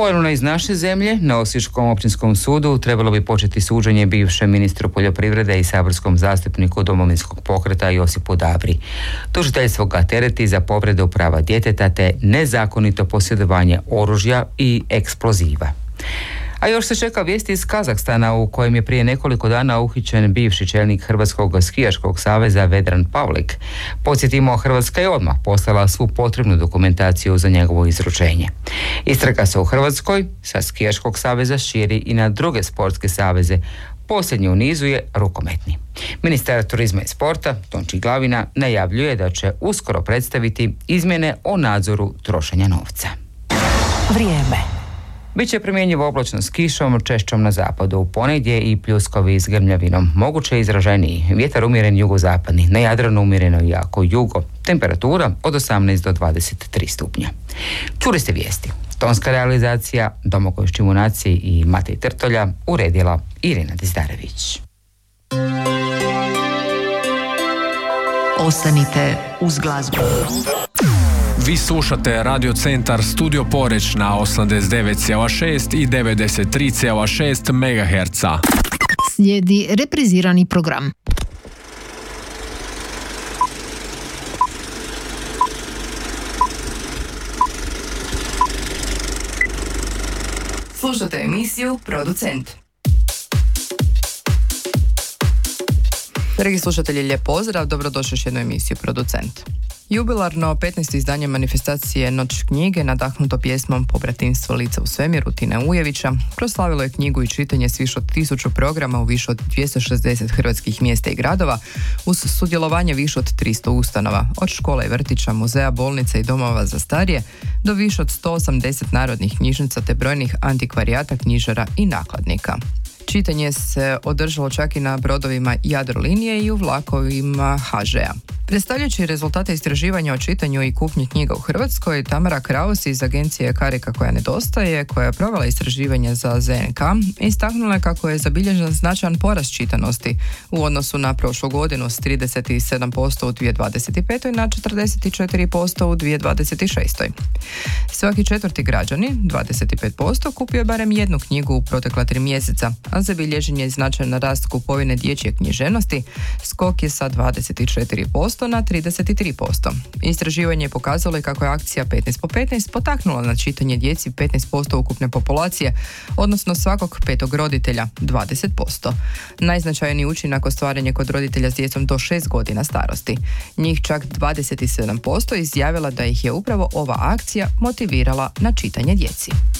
Ponovno iz naše zemlje, na Osječkom općinskom sudu trebalo bi početi suđenje bivšem ministru poljoprivrede i saborskom zastupniku Domovinskog pokreta Josipu Dabri. Tužiteljstvo ga tereti za povredu prava djeteta te nezakonito posjedovanje oružja i eksploziva. A još se čeka vijesti iz Kazahstana u kojem je prije nekoliko dana uhićen bivši čelnik Hrvatskog skijaškog saveza Vedran Pavlik. Podsjetimo, Hrvatska je odmah poslala svu potrebnu dokumentaciju za njegovo izručenje. Istraga se u Hrvatskoj sa skijaškog saveza širi i na druge sportske saveze. Posljednji u nizu je rukometni. Ministar turizma i sporta Tonči Glavina najavljuje da će uskoro predstaviti izmjene o nadzoru trošenja novca. Vrijeme. Biće primjenjivo oblačno s kišom, češćom na zapadu, u ponegdje i pljuskovi s grmljavinom. Moguće izraženiji, vjetar umjeren jugozapadni, na Jadranu umjereno jako jugo. Temperatura od 18 do 23 stupnja. Čuli ste vijesti. Tonska realizacija Domagoj Štimunaci i Matej Trtolja uredila Irina Dizdarević. Ostanite uz glazbu. Vi slušate Radio Centar Studio Poreć na 89,6 i 93,6 MHz. Slijedi reprizirani program. Slušate emisiju Producent. Dragi slušatelji, lijep pozdrav, dobrodošli u jednu emisiju Producent. Jubilarno 15. izdanje manifestacije Noć knjige, nadahnuto pjesmom Pobratimstvo lica u svemiru Tine Ujevića, proslavilo je knjigu i čitanje s više od 1000 programa u više od 260 hrvatskih mjesta i gradova, uz sudjelovanje više od 300 ustanova, od škola i vrtića, muzeja, bolnica i domova za starije, do više od 180 narodnih knjižnica te brojnih antikvarijata, knjižara i nakladnika. Čitanje se održalo čak i na brodovima Jadrolinije i u vlakovima HŽ-a. Predstavljajući rezultate istraživanja o čitanju i kupnji knjiga u Hrvatskoj, Tamara Kraus iz agencije Karika koja nedostaje, koja je provela istraživanje za ZNK, istaknula je kako je zabilježen značajan porast čitanosti u odnosu na prošlu godinu s 37% u 2025. na 44% u 2026. Svaki četvrti građanin, 25%, kupio je barem jednu knjigu u protekla 3 mjeseca, a zabilježen je značajan rast kupovine dječje književnosti, skok je sa 24% na 33%. Istraživanje je pokazalo i kako je akcija 15 po 15 potaknula na čitanje djeci 15% ukupne populacije, odnosno svakog 5. roditelja 20%. Najznačajniji učinak ostvaren je kod roditelja s djecom do 6 godina starosti. Njih čak 27% izjavila da ih je upravo ova akcija motivirala na čitanje djeci.